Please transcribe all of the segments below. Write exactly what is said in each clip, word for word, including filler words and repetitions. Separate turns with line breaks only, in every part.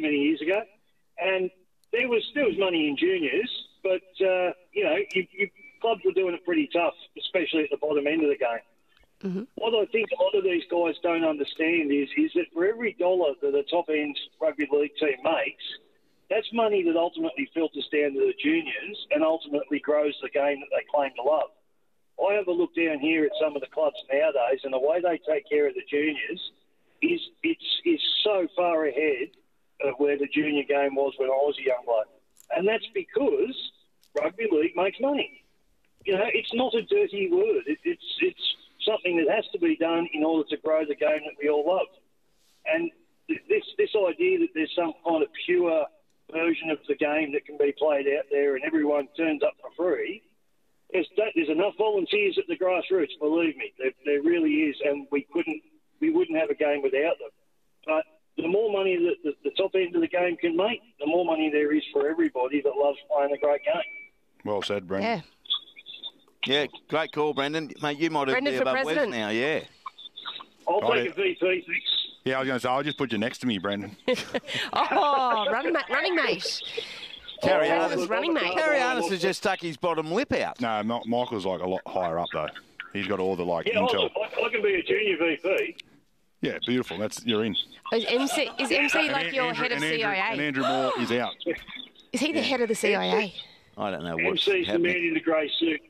too many years ago, and there was there was money in juniors, but uh, you know, you, you, clubs were doing it pretty tough, especially at the bottom end of the game. Mm-hmm. What I think a lot of these guys don't understand is is that for every dollar that a top end rugby league team makes, that's money that ultimately filters down to the juniors and ultimately grows the game that they claim to love. I have a look down here at some of the clubs nowadays, and the way they take care of the juniors is it's is so far ahead of where the junior game was when I was a young bloke. And that's because rugby league makes money. You know, it's not a dirty word. It, it's it's something that has to be done in order to grow the game that we all love. And this this idea that there's some kind of pure version of the game that can be played out there and everyone turns up for free, there's, there's enough volunteers at the grassroots, believe me. There, there really is, and we couldn't, we wouldn't have a game without them. But the more money that the, the top end of the game can make, the more money there is for everybody that loves playing a great game.
Well said, Brendan.
Yeah, yeah, great call, Brendan. Mate, you might have be above Wes now, yeah.
I'll
Right.
take a V P, thanks.
Yeah, I was going to say, I'll just put you next to me, Brendan.
Oh, running, ma- running mate.
Carry
Oh,
Artis,
running mate.
Carry Artis has just stuck his bottom lip out.
No, Ma- Michael's like a lot higher up, though. He's got all the, like,
Yeah,
intel.
I, I can be a junior V P.
Yeah, beautiful. That's You're in.
Is M C, is M C
And
like
An-
your
Andrew,
head of
and Andrew,
C I A?
And Andrew Moore is out.
Is he the head of the C I A?
I don't know what's
M C's the man
happening.
in the grey suit.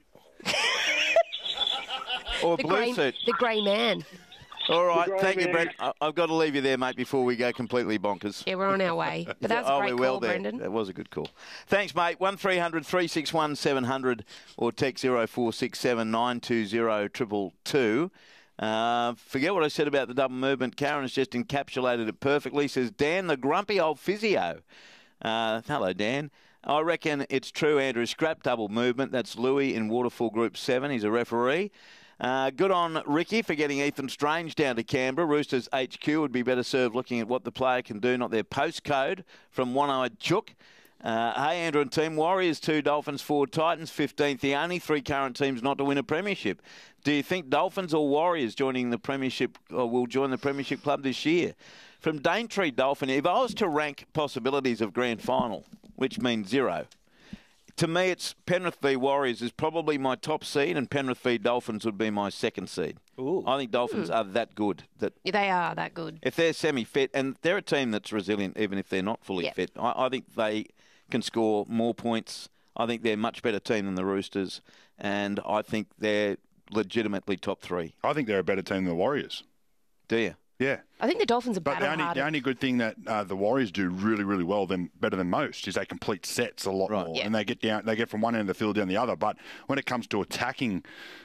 Or a
The
blue
grey,
suit.
the grey man.
All right,
grey
thank you,
man.
Brent. I- I've got to leave you there, mate, before we go completely bonkers.
Yeah, we're on our way. But that was a
Oh,
great
we're well
call,
there.
Brendan.
That was a good call. Thanks, mate. one three hundred three six one seven hundred or text zero four six seven nine two zero two two. Uh, forget what I said about the double movement. Karen has just encapsulated it perfectly. Says, Dan, the grumpy old physio. Uh, hello, Dan. I reckon it's true, Andrew. Scrap double movement. That's Louis in Waterfall Group seven. He's a referee. Uh, good on Ricky for getting Ethan Strange down to Canberra. Roosters H Q would be better served looking at what the player can do, not their postcode from One-Eyed Chook. Uh, hey, Andrew and team. Warriors two, Dolphins four, Titans fifteenth. The only three current teams not to win a premiership. Do you think Dolphins or Warriors joining the premiership or will join the premiership club this year? From Daintree Dolphin, if I was to rank possibilities of grand final, which means zero, to me it's Penrith v Warriors is probably my top seed and Penrith v Dolphins would be my second seed.
Ooh.
I think Dolphins are that good that
Yeah, they are that good.
if they're semi-fit, and they're a team that's resilient even if they're not fully
Yep.
fit, I, I think they can score more points. I think they're a much better team than the Roosters, and I think they're legitimately top three.
I think they're a better team than the Warriors.
Do you?
Yeah.
I think the Dolphins are
But the only, the
battle-hardened.
only good thing that uh, the Warriors do really, really well, than better than most, is they complete sets a lot
Right.
more,
Yeah.
and they get down, they get from one end of the field down the other. But when it comes to attacking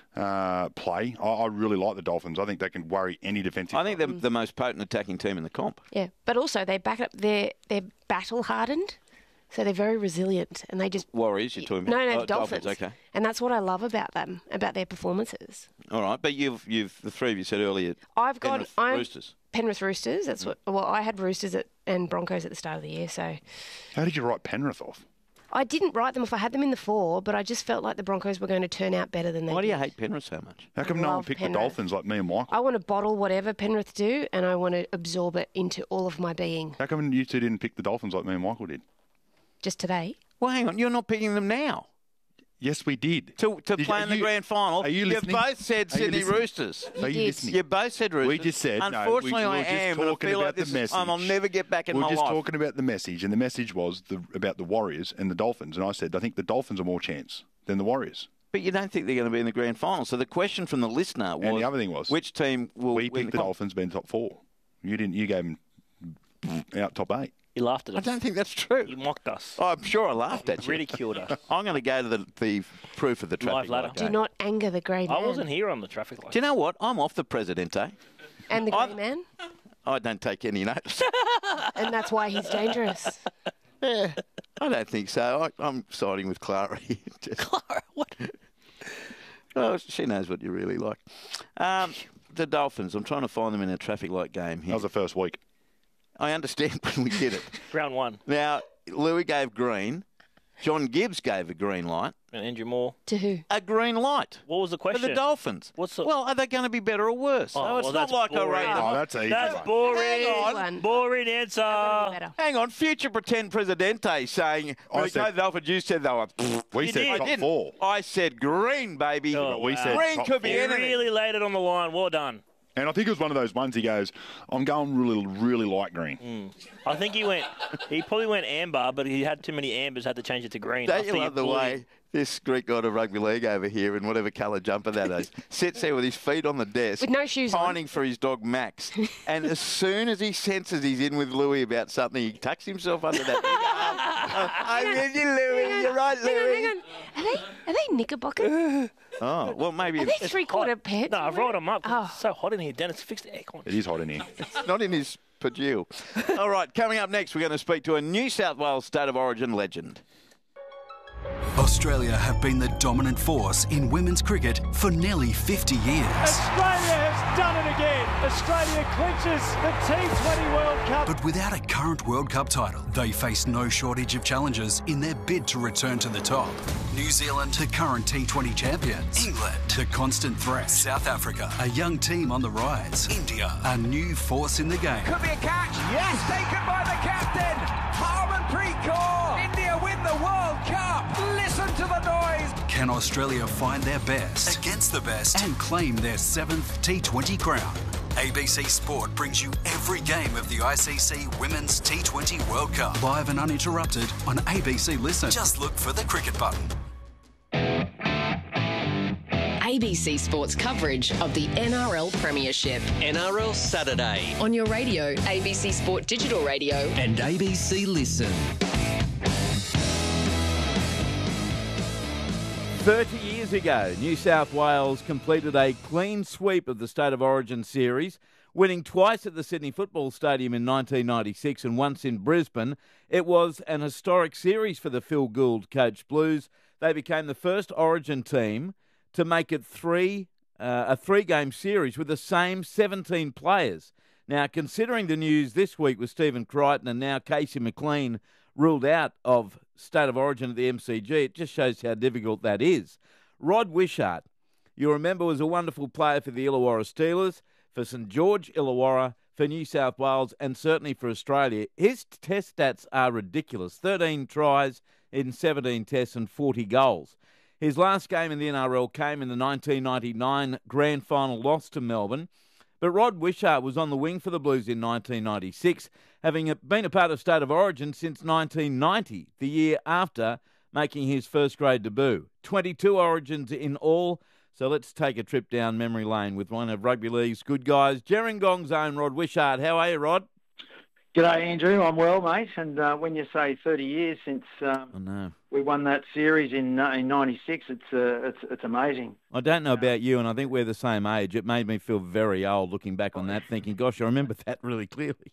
uh, play, I, I really like the Dolphins. I think they can worry any defensive.
I think they're the most potent attacking team in the comp.
Yeah, but also they back up. They're they're battle hardened, so they're very resilient, and they just
Warriors, you're talking
no,
about?
no,
Oh,
the Dolphins.
Okay.
And that's what I love about them, about their performances.
All right, but you've you've the three of you said earlier.
I've got
Penrith
I'm
Roosters.
Penrith Roosters. That's what. Well, I had Roosters at, and Broncos at the start of the year, so
How did you write Penrith off?
I didn't write them if I had them in the four, but I just felt like the Broncos were going to turn out better than they
Why do
did.
you hate Penrith so much?
How come no one
love
picked
Penrith.
the Dolphins like me and Michael?
I want to bottle whatever Penrith do, and I want to absorb it into all of my being.
How come you two didn't pick the Dolphins like me and Michael did?
Just today.
Well, hang on, you're not picking them now
Yes, we did.
to to
Did-
play
are
in the
you-
grand final.
are you
You've
listening?
both said
Are you
Sydney
listening?
Roosters.
Are you
did.
listening?
You both said Roosters.
We just said, no,
Unfortunately,
we, we
I
were just
am, and I
talking
feel
about
like
the
this is,
message.
I'll never get back in
we
my
We're just
life.
talking about the message, and the message was the, about the Warriors and the Dolphins. And I said, I think the Dolphins are more chance than the Warriors.
But you don't think they're going to be in the grand final. So the question from the listener was,
And the other thing was,
which team will
we
win
picked
the
the
comp?
Dolphins being top four. You didn't. You gave them out top eight.
You laughed at
I
us.
don't think that's true.
You mocked us.
Oh, I'm sure I laughed at you.
Ridiculed us.
I'm going to go to the, the proof of the traffic
Live ladder.
light
Do
game.
not anger the grey man.
I wasn't here on the traffic light.
Do you know what? I'm off the Presidente.
And the grey
I've-
man.
I don't take any notice.
And that's why he's dangerous.
Yeah, I don't think so. I, I'm siding with Clara. Just-
Clara, what?
well, she knows what you really like. Um, the Dolphins. I'm trying to find them in a traffic light game
That
here.
was the first week.
I understand when we did it.
Round one.
Now, Louis gave green. John Gibbs gave a green light.
And Andrew Moore.
To who?
A green light.
What was the
For
question?
the Dolphins.
What's the...
Well, are they going to be better or worse?
Oh,
Oh, it's
well,
not
that's
like I
boring.
rate them.
Oh, that's easy.
That's
one.
boring.
Hang
on.
Boring answer.
Better.
Hang on, future pretend Presidente saying, when
I
it
said-
came to the Dolphins, you said they were...
We
You
said
did.
top
didn't.
four.
I said green, baby.
Oh,
We
wow.
said
Green
top
could be
four.
He
anything.
really laid it on the line. Well done.
And I think it was one of those ones he goes, I'm going really, really light green.
I think he went. He probably went amber, but he had too many ambers. Had to change it to green.
Don't
After
you
he
love the
bullied-
way this Greek god of rugby league over here in whatever colour jumper that is sits there with his feet on the desk,
With no shoes on.
pining for his dog Max, and as soon as he senses he's in with Louis about something, he tucks himself under that. I'm with you, Louis. You're right,
Hang on,
Louis.
hang on. Are they, are they knickerbockers?
Oh, well, maybe
Are they
it's
three-quarter pants?
No, I've rolled them up. 'cause
Oh.
It's so hot in here. Dennis, fix the aircon.
It is hot in here.
not in his pajille. All right, coming up next, we're going to speak to a New South Wales State of Origin legend.
Australia have been the dominant force in women's cricket for nearly fifty years.
Australia has done it again. Australia clinches the T twenty World Cup.
But without a current World Cup title, they face no shortage of challenges in their bid to return to the top. New Zealand, the current T twenty champions. England, the constant threat. South Africa, a young team on the rise. India, a new force in the game.
Could be a catch. Yes, taken by the captain. Harmanpreet Kaur. India win the World Cup. Listen to the noise.
Can Australia find their best against the best and claim their seventh T twenty crown? A B C Sport brings you every game of the I C C Women's T twenty World Cup, live and uninterrupted on A B C Listen. Just look for the cricket button.
A B C Sports coverage of the N R L Premiership.
N R L Saturday.
On your radio, A B C Sport Digital Radio.
And A B C Listen.
thirty years ago, New South Wales completed a clean sweep of the State of Origin series, winning twice at the Sydney Football Stadium in nineteen ninety-six and once in Brisbane. It was an historic series for the Phil Gould coached Blues. They became the first Origin team to make it three uh, a three-game series with the same seventeen players. Now, considering the news this week with Stephen Crichton and now Casey McLean ruled out of State of Origin at the M C G, it just shows how difficult that is. Rod Wishart, you remember, was a wonderful player for the Illawarra Steelers, for St George Illawarra, for New South Wales, and certainly for Australia. His test stats are ridiculous. thirteen tries in seventeen tests and forty goals. His last game in the N R L came in the nineteen ninety-nine grand final loss to Melbourne. But Rod Wishart was on the wing for the Blues in nineteen ninety-six, having been a part of State of Origin since nineteen ninety, the year after making his first grade debut. twenty-two Origins in all. So let's take a trip down memory lane with one of Rugby League's good guys, Gerringong's own Rod Wishart. How are you, Rod?
G'day, Andrew. I'm well, mate. And uh, when you say thirty years since um,
I know.
we won that series in uh, in ninety-six, it's, uh, it's it's amazing.
I don't know about you, and I think we're the same age. It made me feel very old looking back on that, thinking, gosh, I remember that really clearly.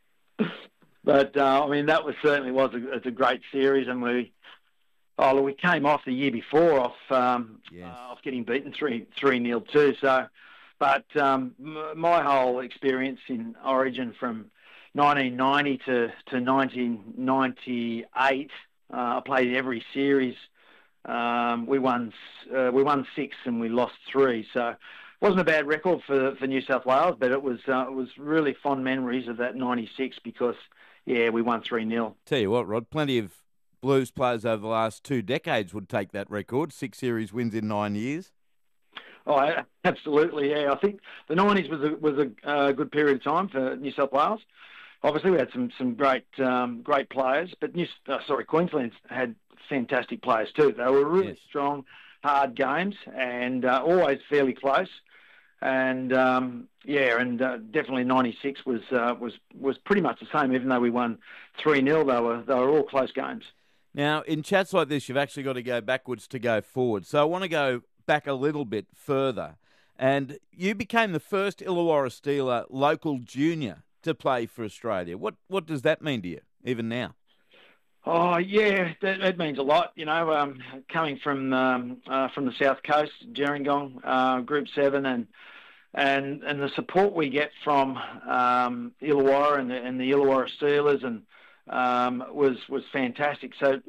But, uh, I mean, that was certainly was a, it's a great series, and we oh, look, we came off the year before off um,
Yes.
uh, off getting beaten three three nil too. So, but um, m- my whole experience in Origin from nineteen ninety to, to nineteen ninety-eight, uh, I played every series. Um, we won uh, we won six and we lost three. So it wasn't a bad record for for New South Wales, but it was uh, it was really fond memories of that ninety-six because yeah, we won three nil.
Tell you what, Rod, plenty of Blues players over the last two decades would take that record. Six series wins in nine years.
Oh, absolutely, yeah. I think the nineties was a was a uh, good period of time for New South Wales. Obviously, we had some some great um, great players, but New uh, sorry, Queensland had fantastic players too. They were really
Yes.
strong, hard games, and uh, always fairly close. And um, yeah, and uh, definitely ninety-six was uh, was was pretty much the same. Even though we won three nil, they were they were all close games.
Now, in chats like this, you've actually got to go backwards to go forward. So I want to go back a little bit further. And you became the first Illawarra Steeler local junior to play for Australia. What what does that mean to you, even now?
Oh yeah, that, that means a lot. You know, um, coming from um, uh, from the south coast, Gerringong, uh, Group Seven, and and and the support we get from um, Illawarra and the, and the Illawarra Steelers and um, was was fantastic. So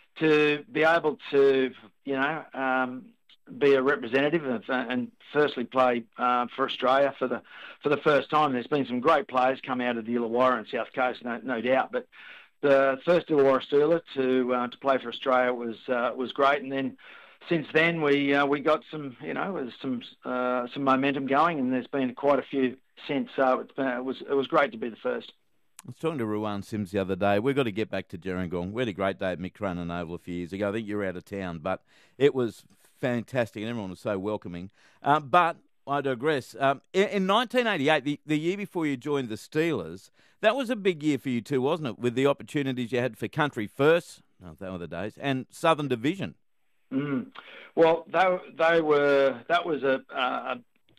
to be able to, you know, um, be a representative of, uh, and firstly play uh, for Australia for the for the first time. There's been some great players come out of the Illawarra and South Coast, no, no doubt. But the first Illawarra Steeler to uh, to play for Australia was uh, was great, and then since then we uh, we got some, you know, some uh, some momentum going, and there's been quite a few since. So it's been, it was it was great to be the first.
I was talking to Ruan Sims the other day. We've got to get back to Gerringong. We had a great day at Mick Cronin Oval a few years ago. I think you were out of town, but it was fantastic, and everyone was so welcoming. Um, but I digress. Um, in, in nineteen eighty-eight, the, the year before you joined the Steelers, that was a big year for you too, wasn't it? With the opportunities you had for Country First, oh, that were the days, and Southern Division.
Mm. Well, they, they were. That was a, a,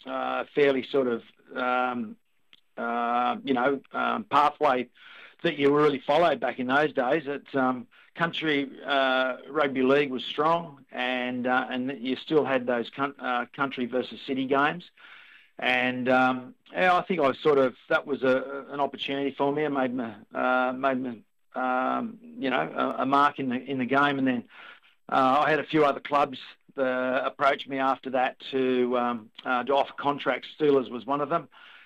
a fairly sort of, um, uh, you know, um, pathway that you really followed back in those days. It's um, country uh, rugby league was strong, and uh, and you still had those con- uh, country versus city games. And um, yeah, I think I sort of that was a, an opportunity for me. It made me uh, made me um, you know a, a mark in the in the game, and then uh, I had a few other clubs that approached me after that to um, uh, to offer contracts. Steelers was one of them.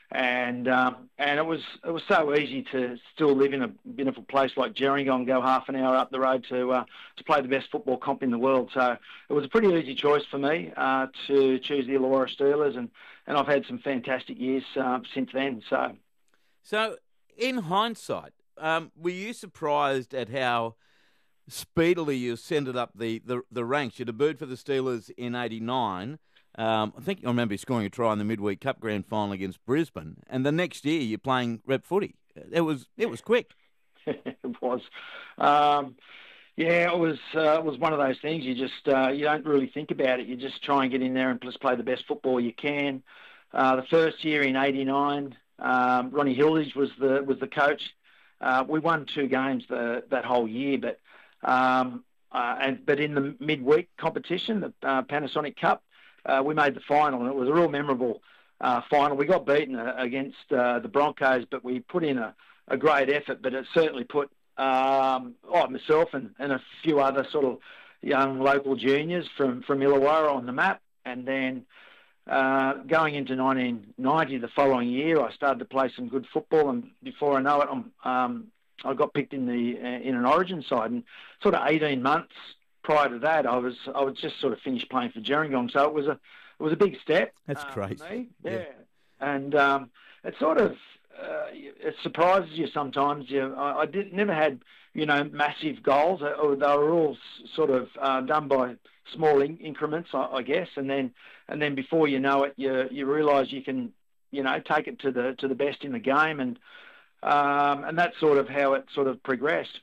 And um, and it was it was so easy to still live in a beautiful place like Gerringong, go half an hour up the road to uh, to play the best football comp in the world. So it was a pretty easy choice for me uh, to choose the Illawarra Steelers, and, and I've had some fantastic years uh, since then. So,
so in hindsight, um, were you surprised at how speedily you ascended up the, the, the ranks? You debuted for the Steelers in eighty-nine. Um, I think I remember you scoring a try in the Midweek Cup Grand Final against Brisbane, and the next year you're playing rep footy. It was it was quick.
It was, um, yeah. It was uh, it was one of those things. You just uh, you don't really think about it. You just try and get in there and just play the best football you can. Uh, the first year in eighty-nine, um, Ronnie Hilditch was the was the coach. Uh, we won two games the, that whole year, but um, uh, and but in the midweek competition, the uh, Panasonic Cup. Uh, we made the final, and it was a real memorable uh, final. We got beaten uh, against uh, the Broncos, but we put in a, a great effort. But it certainly put um, oh, myself and, and a few other sort of young local juniors from, from Illawarra on the map. And then uh, going into nineteen ninety, the following year, I started to play some good football. And before I know it, I'm, um, I got picked in the uh, in an Origin side. And sort of eighteen months prior to that, I was I was just sort of finished playing for Gerringong, so it was a it was a big step.
That's
uh,
great.
For me. Yeah,
yeah.
and um, it sort of uh, it surprises you sometimes. You, I, I did never had you know massive goals. They were all sort of uh, done by small in- increments, I, I guess, and then and then before you know it, you you realise you can you know take it to the to the best in the game, and um, and that's sort of how it sort of progressed.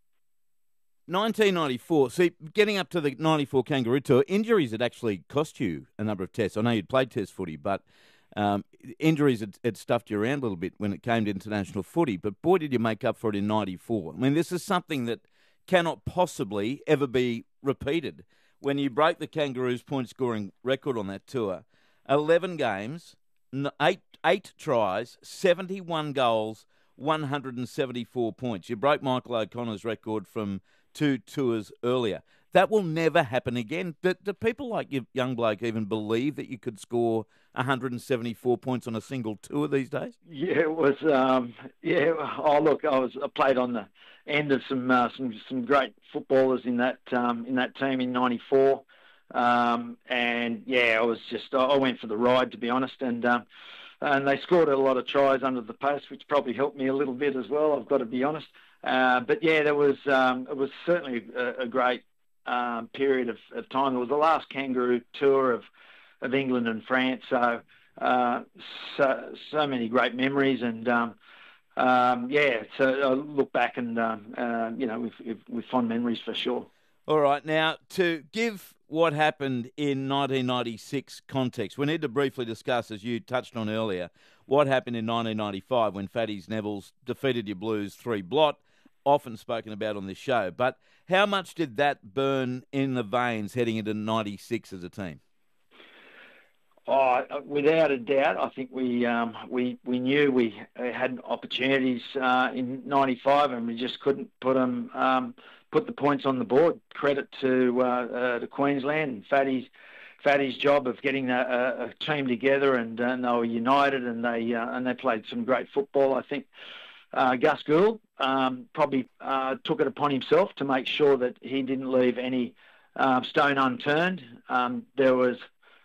nineteen ninety-four, see, getting up to the ninety-four Kangaroo Tour, injuries had actually cost you a number of tests. I know you'd played test footy, but um, injuries had, had stuffed you around a little bit when it came to international footy. But boy, did you make up for it in ninety-four. I mean, this is something that cannot possibly ever be repeated. When you broke the Kangaroos' point-scoring record on that tour, eleven games, eight, eight tries, seventy-one goals, one hundred seventy-four points. You broke Michael O'Connor's record from two tours earlier. That will never happen again. Do, do people like you, young bloke, even believe that you could score one hundred seventy-four points on a single tour these days?
Yeah, it was. Um, yeah. Oh, look, I was. I played on the end of some uh, some some great footballers in that um, in that team in ninety-four, um, and yeah, I was just. I went for the ride, to be honest, and. Um, and they scored a lot of tries under the post, which probably helped me a little bit as well. I've got to be honest. Uh, but yeah, there was um, it was certainly a, a great um, period of, of time. It was the last Kangaroo tour of of England and France, so uh, so, so many great memories, and um, um, yeah, so I look back and um, uh, you know with, with fond memories for sure.
All right, now to give what happened in nineteen ninety-six context, we need to briefly discuss, as you touched on earlier, what happened in nineteen ninety-five when Fatty's Neville's defeated your Blues three blot, often spoken about on this show. But how much did that burn in the veins heading into ninety-six as a team?
Oh, without a doubt, I think we um, we we knew we had opportunities uh, in ninety-five, and we just couldn't put them um, put the points on the board. Credit to uh, uh, to Queensland and Fatty's Fatty's job of getting a, a team together, and, and they were united, and they uh, and they played some great football. I think uh, Gus Gould um, probably uh, took it upon himself to make sure that he didn't leave any uh, stone unturned. Um, there was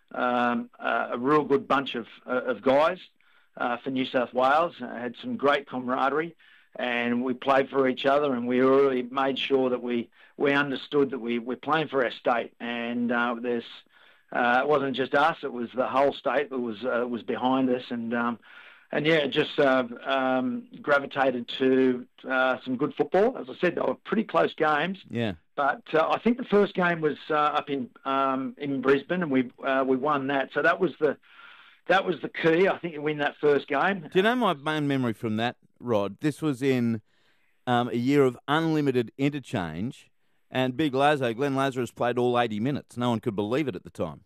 um, a, a real good bunch of of guys uh, for New South Wales. Uh, had some great camaraderie, and we played for each other, and we really made sure that we we understood that we we're playing for our state, and uh, there's. Uh, it wasn't just us; it was the whole state that was uh, was behind us, and um, and yeah, it just uh, um, gravitated to uh, some good football. As I said, they were pretty close games.
Yeah.
But uh, I think the first game was uh, up in um, in Brisbane, and we uh, we won that. So that was the that was the key. I think to win that first game.
Do you know my main memory from that, Rod? This was in um, a year of unlimited interchange. And Big Lazo, Glenn Lazarus, played all eighty minutes. No one could believe it at the time.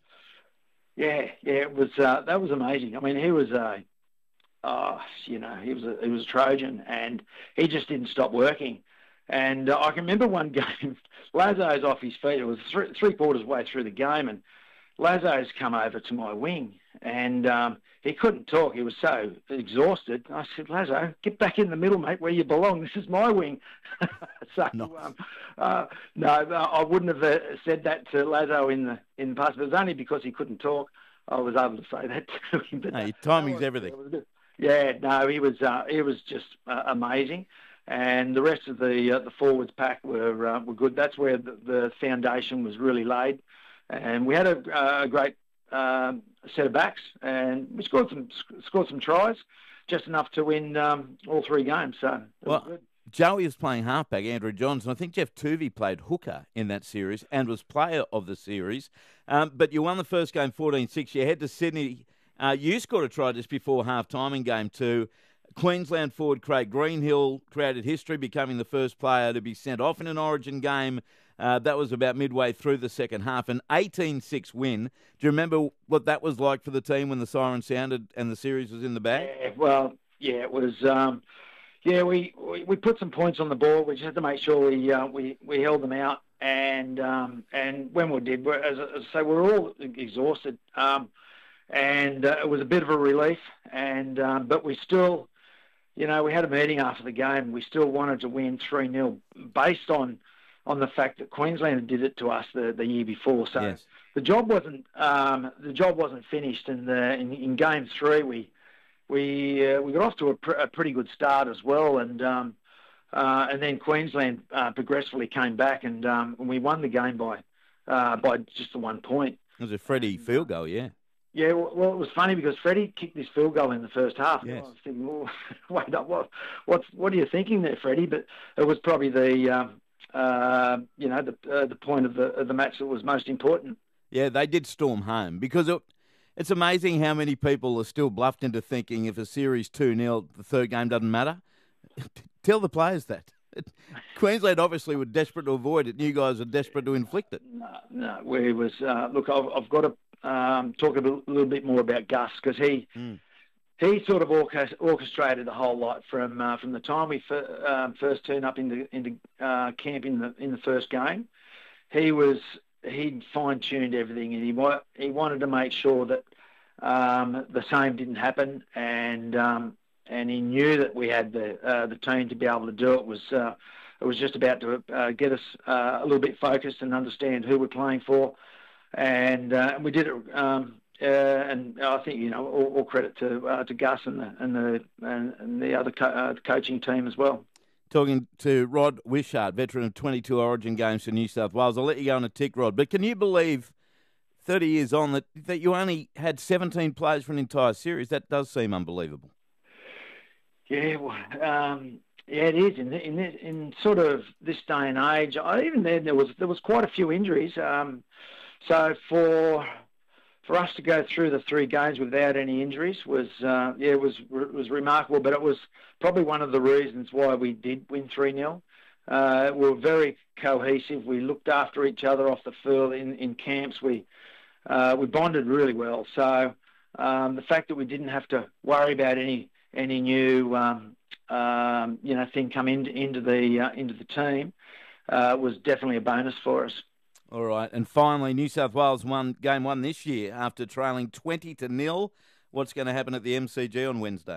Yeah, yeah, it was. Uh, that was amazing. I mean, he was a, uh, you know, he was a he was a Trojan, and he just didn't stop working. And uh, I can remember one game, Lazo's off his feet. It was three, three quarters way through the game, and Lazo's come over to my wing, and um, he couldn't talk. He was so exhausted. I said, Lazo, get back in the middle, mate, where you belong. This is my wing. so,
nice.
um, uh, no, I wouldn't have uh, said that to Lazo in the in the past, but it was only because he couldn't talk I was able to say that to him. But
no, timing's everything.
Yeah, no, he was uh, he was just uh, amazing. And the rest of the uh, the forwards pack were uh, were good. That's where the, the foundation was really laid, and we had a, a great um, set of backs, and we scored some scored some tries, just enough to win um, all three games. So it
well,
was good.
Joey was playing halfback, Andrew Johns, and I think Jeff Tuvey played hooker in that series and was player of the series. Um, but you won the first game fourteen six. You head to Sydney. Uh, you scored a try just before half time in game two. Queensland forward Craig Greenhill created history, becoming the first player to be sent off in an Origin game. Uh, that was about midway through the second half. An eighteen six win. Do you remember what that was like for the team when the siren sounded and the series was in the bag?
Yeah, well, yeah, it was. Um, yeah, we, we we put some points on the board. We just had to make sure we uh, we we held them out. And um, and when we did, we're, as, as I say, we were all exhausted. Um, and uh, it was a bit of a relief. And um, but we still. You know, we had a meeting after the game. We still wanted to win three nil based on on the fact that Queensland did it to us the, the year before. So
yes.
the job wasn't um, the job wasn't finished. And in, in game three, we we uh, we got off to a, pr- a pretty good start as well. And um, uh, and then Queensland uh, progressively came back, and um, we won the game by uh, by just the one point.
It was a Freddie field goal, yeah.
Yeah, well, it was funny because Freddie kicked this field goal in the first half.
Yes.
I was thinking, well, wait up, what, what's, what are you thinking there, Freddie? But it was probably the, um, uh, you know, the uh, the point of the of the match that was most important.
Yeah, they did storm home because it, it's amazing how many people are still bluffed into thinking if a series two nil, the third game doesn't matter. Tell the players that. Queensland obviously were desperate to avoid it, and you guys are desperate to inflict it.
No, no we was uh, look. I've, I've got to. Um, talk a, bit, a little bit more about Gus because he mm. he sort of orchestrated the whole lot from uh, from the time we fir- um, first turned up into into uh, camp in the in the first game. He was he fine tuned everything, and he wa- he wanted to make sure that um, the same didn't happen, and um, and he knew that we had the uh, the team to be able to do it. it was uh, it was just about to uh, get us uh, a little bit focused and understand who we're playing for. And uh, we did it, um, uh, and I think you know all, all credit to uh, to Gus and the and the and, and the other co- uh, coaching team as well.
Talking to Rod Wishart, veteran of twenty-two Origin games for New South Wales. I'll let you go on a tick, Rod. But can you believe, thirty years on, that, that you only had seventeen players for an entire series? That does seem unbelievable.
Yeah, well, um, yeah, it is. In in in sort of this day and age, I, even then there was there was quite a few injuries. Um, So for for us to go through the three games without any injuries was uh, yeah was was remarkable. But it was probably one of the reasons why we did win three nil. Uh, we were very cohesive. We looked after each other off the field in, in camps. We uh, we bonded really well. So um, the fact that we didn't have to worry about any any new um, um, you know thing come into into the uh, into the team. uh, was definitely a bonus for us.
All right, and finally, New South Wales won game one this year after trailing twenty to nil. What's going to happen at the M C G on Wednesday?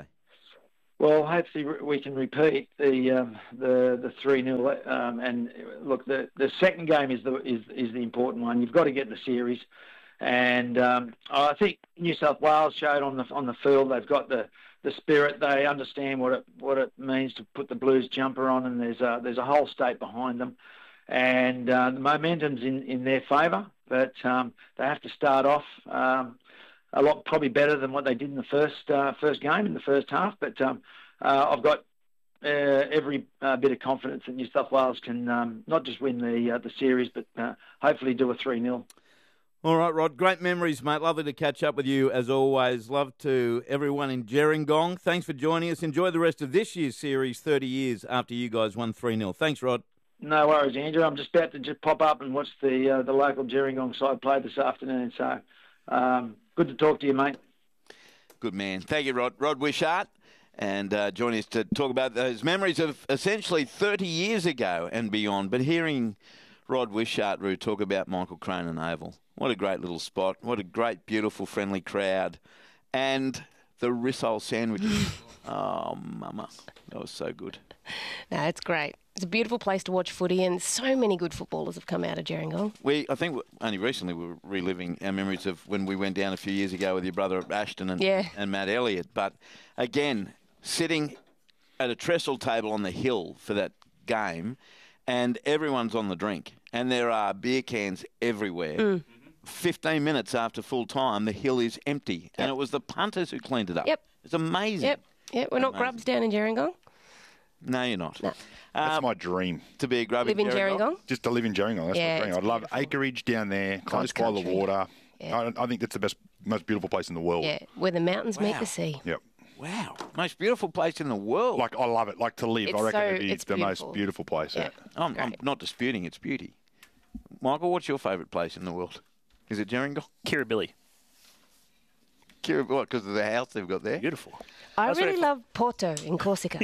Well, hopefully we can repeat the um, the the three nil. Um, and look, the, the second game is the is is the important one. You've got to get the series, and um, I think New South Wales showed on the on the field they've got the, the spirit. They understand what it what it means to put the Blues jumper on, and there's a there's a whole state behind them, and uh, the momentum's in, in their favour. But um, they have to start off. Um, A lot probably better than what they did in the first uh, first game in the first half, but um, uh, I've got uh, every uh, bit of confidence that New South Wales can um, not just win the uh, the series, but uh, hopefully do a three nil.
All right, Rod. Great memories, mate. Lovely to catch up with you as always. Love to everyone in Gerringong. Thanks for joining us. Enjoy the rest of this year's series, thirty years after you guys won three nil. Thanks, Rod.
No worries, Andrew. I'm just about to just pop up and watch the uh, the local Gerringong side play this afternoon. So. Um, Good to talk to you, mate.
Good man. Thank you, Rod. Rod Wishart, and uh, joining us to talk about those memories of essentially thirty years ago and beyond. But hearing Rod Wishart, Roo, talk about Michael Cronin Oval, what a great little spot. What a great, beautiful, friendly crowd. And the Rissole sandwiches. Oh, mama. That was so good.
No, it's great. It's a beautiful place to watch footy, and so many good footballers have come out of Gerringong.
We, I think only recently we were reliving our memories of when we went down a few years ago with your brother Ashton and,
yeah.
and Matt Elliott. But again, sitting at a trestle table on the hill for that game, and everyone's on the drink, and there are beer cans everywhere.
Mm.
Fifteen minutes after full time, the hill is empty, yep. and it was the punters who cleaned it up.
Yep,
it's amazing.
Yep, yep. We're not
amazing.
grubs down in Gerringong.
No, you're not.
No.
That's
um,
my dream.
To be a grub
live in Gerringong?
Gerringong?
Just to live in Gerringong. That's
yeah,
my dream. I'd love
beautiful.
acreage down there, close by the water. Yeah. I, I think that's the best, most beautiful place in the world.
Yeah, where the mountains
wow.
meet the sea.
Yep.
Wow. Most beautiful place in the world.
Like, I love it. Like, to live.
It's
I reckon
so,
it'd be
it's
the
beautiful.
most beautiful place.
Yeah.
Yeah.
I'm, I'm not disputing its beauty. Michael, what's your favourite place in the world? Is it Gerringong?
Kirribilli.
Kirribilli, what, because of the house they've got there?
Beautiful.
I
That's
really
very...
love Porto in Corsica.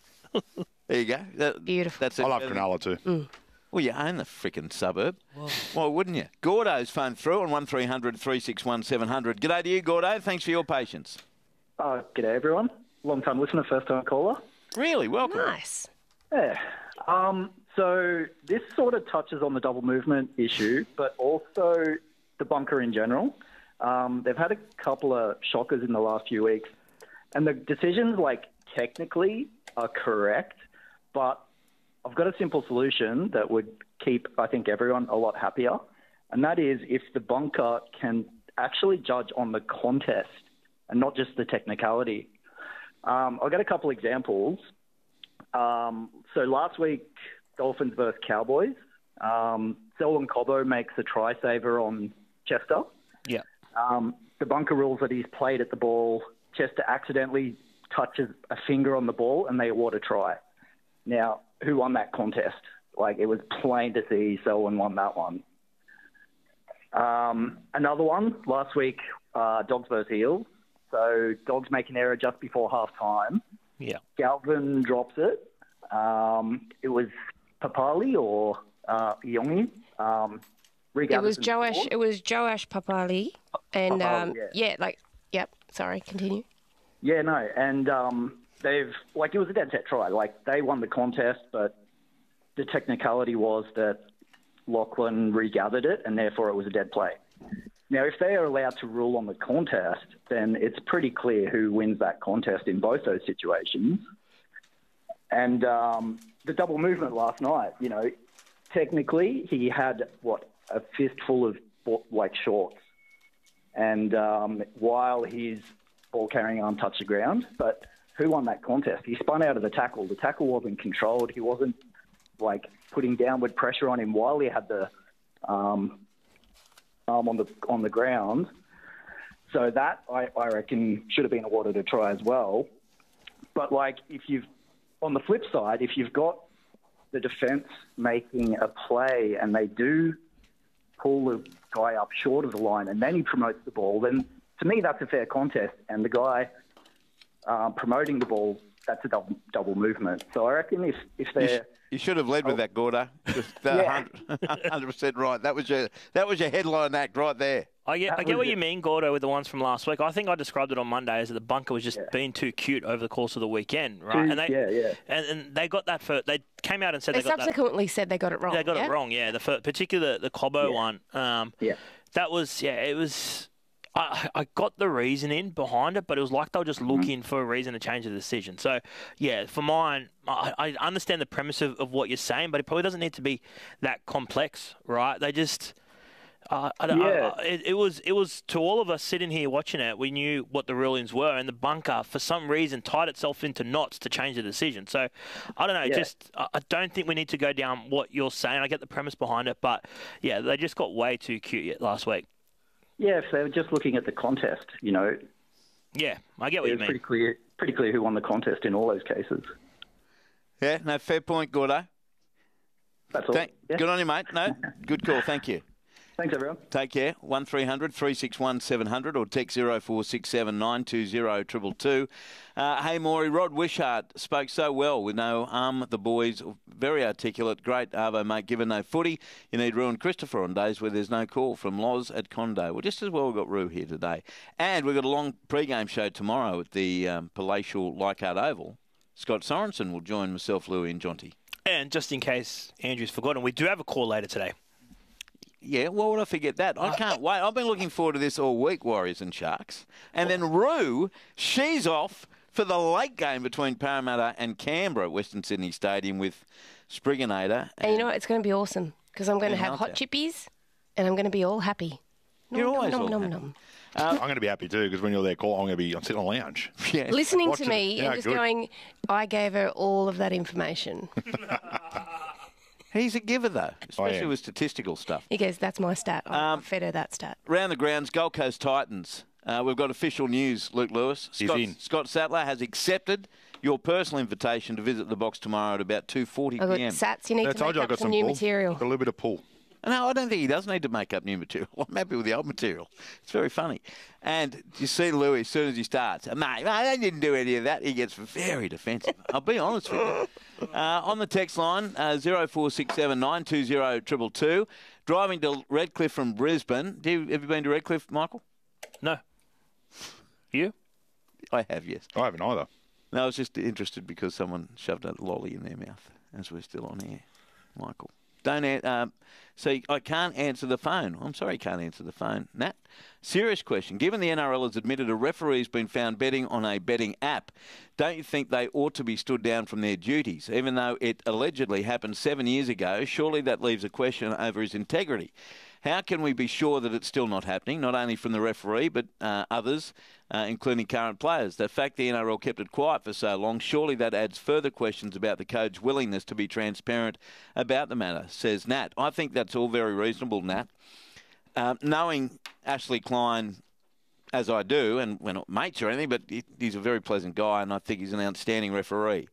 There you go. That,
Beautiful.
That's it.
I love Cronulla too.
Mm.
Well, you own the freaking suburb. Whoa. Why wouldn't you? Gordo's phoned through on one three hundred three six one seven hundred. G'day to you, Gordo. Thanks for your patience.
Oh, g'day, everyone. Long-time listener, first-time caller.
Really? Welcome.
Nice.
Yeah. Um, so this sort of touches on the double movement issue, but also the bunker in general. Um, they've had a couple of shockers in the last few weeks, and the decisions, like, technically are correct, but I've got a simple solution that would keep, I think, everyone a lot happier, and that is if the bunker can actually judge on the contest and not just the technicality. Um, I'll get a couple examples. Um, so last week, Dolphins versus Cowboys. Um, Selwyn Cobbo makes a try-saver on Chester.
Yeah.
Um, the bunker rules that he's played at the ball, Chester accidentally touches a finger on the ball and they award a try. Now, who won that contest? Like, it was plain to see Selwyn won that one. Um, another one, last week, uh, Dogs versus Eels. So Dogs make an error just before half-time.
Yeah.
Galvin drops it. Um, it was Papali or uh, Iongi. Um,
it was Joash. Scored. It was Joash Papali, and
Papali,
um,
yeah.
yeah, like, yep. Sorry, continue.
Yeah, no, and um, they've like it was a dead set try. Like they won the contest, but the technicality was that Lachlan regathered it, and therefore it was a dead play. Now, if they are allowed to rule on the contest, then it's pretty clear who wins that contest in both those situations. And um, the double movement last night, you know, technically he had, what, a fistful of, like, shorts. And um, while his ball-carrying arm touched the ground, but who won that contest? He spun out of the tackle. The tackle wasn't controlled. He wasn't, like, putting downward pressure on him while he had the um, arm on the on the ground. So that, I, I reckon, should have been awarded a try as well. But, like, if you've, on the flip side, if you've got the defence making a play and they do pull the guy up short of the line and then he promotes the ball, then to me that's a fair contest. And the guy uh, promoting the ball, that's a double, double movement. So I reckon if, if they're
You should have led with that, Gordo. Just
Yeah.
one hundred percent right. That was your that was your headline act right there.
I get, I get what you mean, Gordo, with the ones from last week. I think I described it on Monday as that the bunker was just yeah. being too cute over the course of the weekend, right?
Too,
and they,
yeah, yeah.
And, and they got that for. They came out and said
they,
they got
subsequently
that,
said they got it wrong.
They got
yeah?
it wrong, yeah. The first, particularly the, the Cobbo
yeah.
one. Um,
yeah.
That was yeah. It was. I, I got the reasoning behind it, but it was like they were just looking mm-hmm. for a reason to change the decision. So, yeah, for mine, I, I understand the premise of, of what you're saying, but it probably doesn't need to be that complex, right? They just, uh, I,
yeah.
I, it, it was, it was to all of us sitting here watching it, we knew what the rulings were, and the bunker, for some reason, tied itself into knots to change the decision. So, I don't know,
yeah.
just, I don't think we need to go down what you're saying. I get the premise behind it, but, yeah, they just got way too cute last week.
Yeah, if they were just looking at the contest, you know.
Yeah, I get what
it
you
was
mean.
Pretty clear, pretty clear who won the contest in all those cases.
Yeah, no, fair point, Gordo.
That's all.
Thank,
yeah.
Good on you, mate. No, good call. Thank you.
Thanks, everyone.
Take care. one three hundred three six one seven hundred or text zero four six seven nine two zero two two two. Uh, hey, Maury, Rod Wishart spoke so well with no arm. The boys, very articulate, great Arvo, mate. Given no footy, you need Rue and Christopher on days where there's no call. From Loz at Condo. Well, just as well we've got Rue here today. And we've got a long pre-game show tomorrow at the um, palatial Leichhardt Oval. Scott Sorensen will join myself, Louie and Jonty.
And just in case Andrew's forgotten, we do have a call later today.
Yeah, why would I forget that? I can't wait. I've been looking forward to this all week, Warriors and Sharks. And then Rue, she's off for the late game between Parramatta and Canberra at Western Sydney Stadium with Sprigginator.
And, and you know what? It's going to be awesome because I'm going to have hot chippies and I'm going to be all happy.
You're
nom,
always
nom,
all
nom,
happy.
nom.
Um, I'm going to be happy too because when you're there, call, I'm going to be I'm sitting on the lounge.
Yeah.
Listening
Watching
to me
it. Yeah,
and just
good.
going, I gave her all of that information.
He's a giver, though, especially with statistical stuff.
He goes, that's my stat. I
Um,
fed her that stat.
Round the grounds, Gold Coast Titans. Uh, we've got official news, Luke Lewis.
He's
Scott,
in.
Scott Sattler has accepted your personal invitation to visit the box tomorrow at about two forty
I got
p m.
Sats, you need
I
to
told
make
you I
up
got
some
some
new
pull.
material.
Got a little bit of pull.
No, I don't think he does need to make up new material. I'm happy with the old material. It's very funny. And you see Louis as soon as he starts, mate, mate, I didn't do any of that. He gets very defensive. I'll be honest with you. Uh, on the text line, uh, zero four six seven nine two zero two two two. Driving to Redcliffe from Brisbane. Do you, have you been to Redcliffe, Michael?
No. You?
I have, yes.
I haven't either.
No, I was just interested because someone shoved a lolly in their mouth as we're still on air, Michael. Don't an- um, see, I can't answer the phone. I'm sorry, you can't answer the phone. Nat, serious question. Given the N R L has admitted a referee's been found betting on a betting app, don't you think they ought to be stood down from their duties? Even though it allegedly happened seven years ago, surely that leaves a question over his integrity. How can we be sure that it's still not happening, not only from the referee, but uh, others, uh, including current players? The fact the N R L kept it quiet for so long, surely that adds further questions about the code's willingness to be transparent about the matter, says Nat. I think that's all very reasonable, Nat. Um, knowing Ashley Klein as I do, and we're not mates or anything, but he, he's a very pleasant guy, and I think he's an outstanding referee.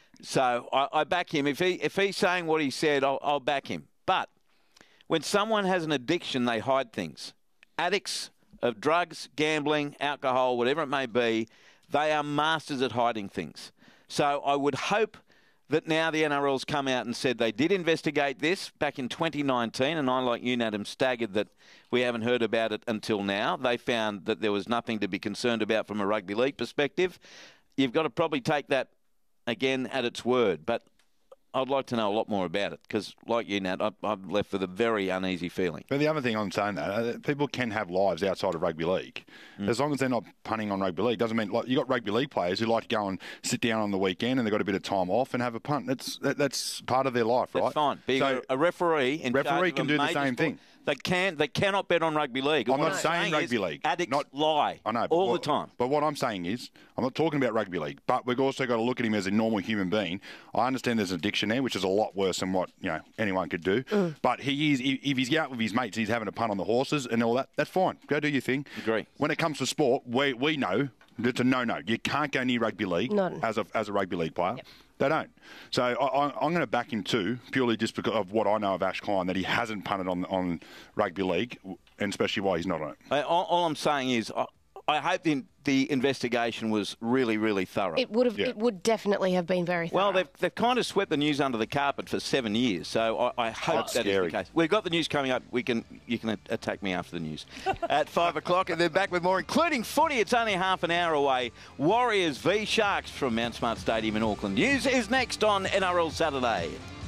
So I, I back him. If he if he's saying what he said, I'll, I'll back him. But when someone has an addiction, they hide things. Addicts of drugs, gambling, alcohol, whatever it may be, they are masters at hiding things. So I would hope that now the N R L's come out and said they did investigate this back in twenty nineteen, and I, like you, Nat, am staggered that we haven't heard about it until now. They found that there was nothing to be concerned about from a rugby league perspective. You've got to probably take that, again, at its word. But I'd like to know a lot more about it because, like you, Nat, I'm left with a very uneasy feeling.
But the other thing I'm saying that uh, people can have lives outside of rugby league, mm. as long as they're not punting on rugby league. Doesn't mean like you got rugby league players who like to go and sit down on the weekend and they've got a bit of time off and have a punt. That's that, that's part of their life, right?
That's fine. Being so a referee, in
referee can do the same
sport,
thing.
They can. They cannot bet on rugby league.
I'm
what
not
I'm
saying,
saying
rugby
is
league.
Addicts
not,
lie.
I know
all
what,
the time.
But what I'm saying is, I'm not talking about rugby league. But we've also got to look at him as a normal human being. I understand there's an addiction there, which is a lot worse than what you know anyone could do. Mm. But he is. If he's out with his mates, and he's having a punt on the horses and all that. That's fine. Go do your thing.
Agree.
When it comes to sport, we we know it's a no-no. You can't go near rugby league
None.
as a as a rugby league player.
Yep.
They don't. So I, I, I'm going to back him too, purely just because of what I know of Ash Klein, that he hasn't punted on on rugby league, and especially why he's not on it.
I, all, all I'm saying is, I, I hope the, the investigation was really, really thorough.
It would have. It would definitely have been very thorough.
Well, they've, they've kind of swept the news under the carpet for seven years, so I, I hope
That's
that
scary.
is the case. We've got the news coming up. We can You can attack me after the news. At five o'clock, and they're back with more, including footy. It's only half an hour away. Warriors v Sharks from Mount Smart Stadium in Auckland. News is next on N R L Saturday.